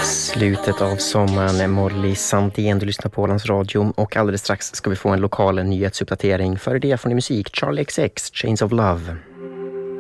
Slutet av sommaren, Molly Sandén, du lyssnar på Ålands Radio och alldeles strax ska vi få en lokal nyhetsuppdatering. Före det får ni musik, Charlie XX, Chains of Love.